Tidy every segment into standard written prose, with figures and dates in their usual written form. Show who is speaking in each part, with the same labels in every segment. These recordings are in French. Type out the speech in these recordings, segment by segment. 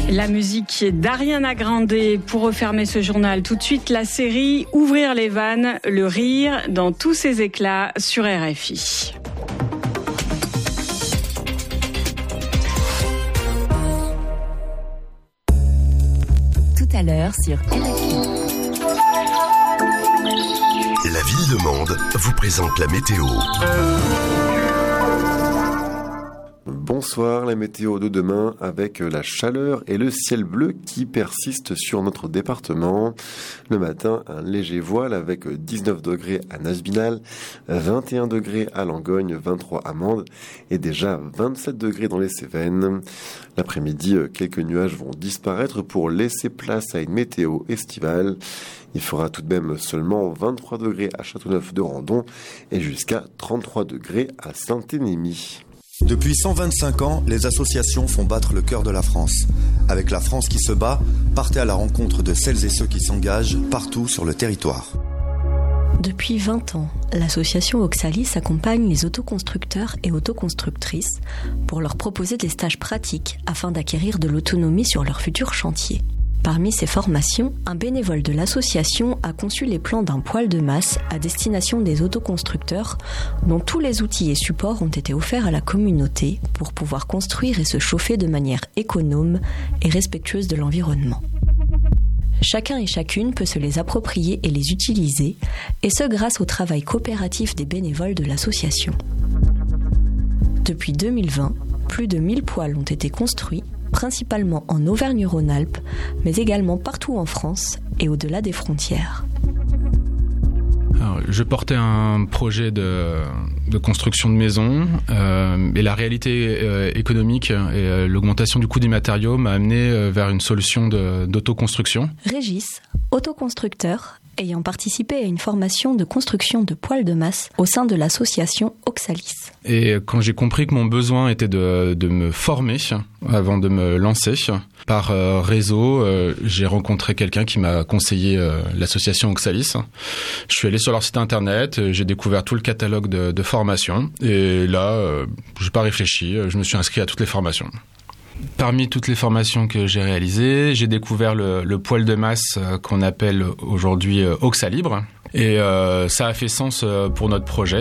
Speaker 1: La musique d'Ariana Grande pour refermer ce journal. Tout de suite, la série Ouvrir les vannes, le rire dans tous ses éclats sur RFI.
Speaker 2: Tout à l'heure sur RFI.
Speaker 3: La ville de Mende vous présente la météo. Bonsoir, la météo de demain avec la chaleur et le ciel bleu qui persistent sur notre département. Le matin, un léger voile avec 19 degrés à Nasbinal, 21 degrés à Langogne, 23 à Mende et déjà 27 degrés dans les Cévennes. L'après-midi, quelques nuages vont disparaître pour laisser place à une météo estivale. Il fera tout de même seulement 23 degrés à Châteauneuf-de-Randon et jusqu'à 33 degrés à Saint-Énémy.
Speaker 4: Depuis 125 ans, les associations font battre le cœur de la France. Avec la France qui se bat, partez à la rencontre de celles et ceux qui s'engagent partout sur le territoire.
Speaker 2: Depuis 20 ans, l'association Oxalis accompagne les autoconstructeurs et autoconstructrices pour leur proposer des stages pratiques afin d'acquérir de l'autonomie sur leur futur chantier. Parmi ces formations, un bénévole de l'association a conçu les plans d'un poêle de masse à destination des autoconstructeurs dont tous les outils et supports ont été offerts à la communauté pour pouvoir construire et se chauffer de manière économe et respectueuse de l'environnement. Chacun et chacune peut se les approprier et les utiliser, et ce grâce au travail coopératif des bénévoles de l'association. Depuis 2020, plus de 1000 poêles ont été construits, principalement en Auvergne-Rhône-Alpes, mais également partout en France et au-delà des frontières.
Speaker 5: Alors, je portais un projet de construction de maison et la réalité économique et l'augmentation du coût des matériaux m'a amené vers une solution d'autoconstruction.
Speaker 2: Régis, autoconstructeur, ayant participé à une formation de construction de poêles de masse au sein de l'association Oxalis.
Speaker 5: Et quand j'ai compris que mon besoin était de me former avant de me lancer, par réseau, j'ai rencontré quelqu'un qui m'a conseillé l'association Oxalis. Je suis allé sur leur site internet, j'ai découvert tout le catalogue de formations et là, je n'ai pas réfléchi, je me suis inscrit à toutes les formations. Parmi toutes les formations que j'ai réalisées, j'ai découvert le poêle de masse qu'on appelle aujourd'hui Oxalibre. Et ça a fait sens pour notre projet.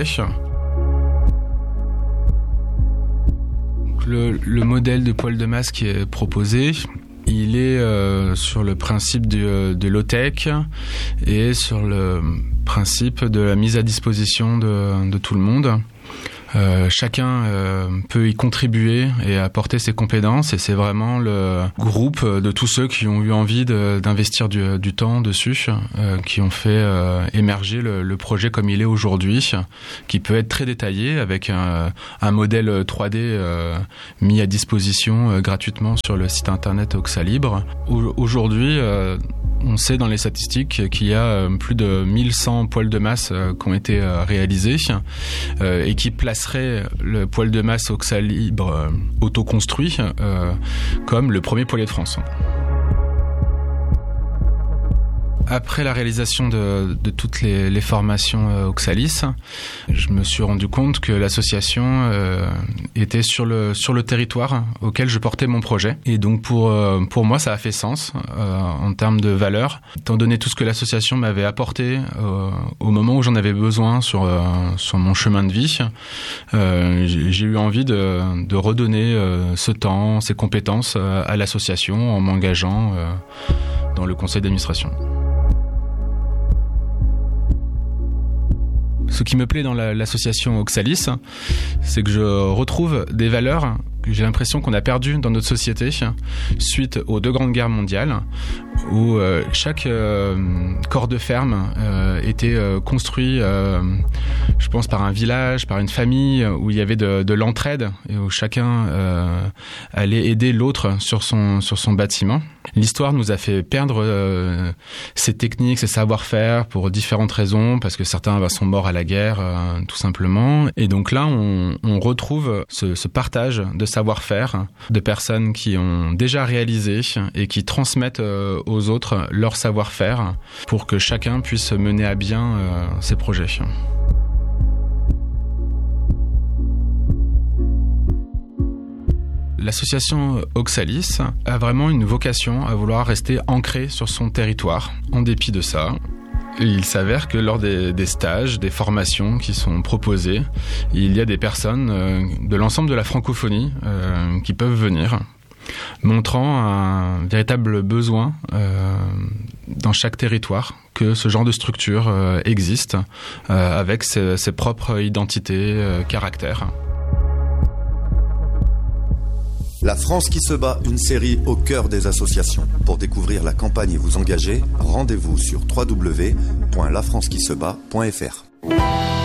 Speaker 5: Le modèle de poêle de masse qui est proposé, il est sur le principe de low-tech et sur le principe de la mise à disposition de tout le monde. Chacun peut y contribuer et apporter ses compétences et c'est vraiment le groupe de tous ceux qui ont eu envie d'investir du temps dessus qui ont fait émerger le projet comme il est aujourd'hui, qui peut être très détaillé avec un modèle 3D mis à disposition gratuitement sur le site internet Oxalibre. Aujourd'hui, on sait dans les statistiques qu'il y a plus de 1100 poêles de masse qui ont été réalisés et qui placerait le poêle de masse Oxalibre autoconstruit comme le premier poêlier de France. Après la réalisation de toutes les formations Oxalis, je me suis rendu compte que l'association était sur le territoire auquel je portais mon projet. Et donc pour moi, ça a fait sens en termes de valeur, étant donné tout ce que l'association m'avait apporté au moment où j'en avais besoin sur mon chemin de vie. J'ai eu envie de redonner ce temps, ces compétences à l'association en m'engageant dans le conseil d'administration. Ce qui me plaît dans l'association Oxalis, c'est que je retrouve des valeurs que j'ai l'impression qu'on a perdues dans notre société suite aux 2 grandes guerres mondiales, où chaque corps de ferme était construit, je pense, par un village, par une famille, où il y avait de l'entraide et où chacun allait aider l'autre sur son bâtiment. L'histoire nous a fait perdre ces techniques, ces savoir-faire pour différentes raisons, parce que certains sont morts à la guerre, tout simplement. Et donc là, on retrouve ce partage de savoir-faire de personnes qui ont déjà réalisé et qui transmettent aux autres leur savoir-faire pour que chacun puisse mener à bien ses projets. L'association Oxalis a vraiment une vocation à vouloir rester ancrée sur son territoire. En dépit de ça, il s'avère que lors des stages, des formations qui sont proposées, il y a des personnes de l'ensemble de la francophonie qui peuvent venir, montrant un véritable besoin dans chaque territoire que ce genre de structure existe avec ses propres identités, caractères.
Speaker 4: La France qui se bat, une série au cœur des associations. Pour découvrir la campagne et vous engager, rendez-vous sur www.lafrancequisebat.fr.